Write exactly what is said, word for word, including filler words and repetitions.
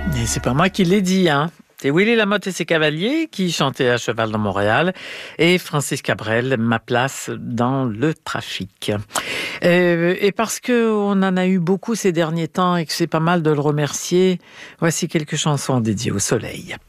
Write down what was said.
Et c'est pas moi qui l'ai dit, hein. C'est Willy Lamotte et ses Cavaliers qui chantaient à cheval dans Montréal et Francis Cabrel, Ma place dans le trafic. Euh, et parce que on en a eu beaucoup ces derniers temps et que c'est pas mal de le remercier, voici quelques chansons dédiées au soleil.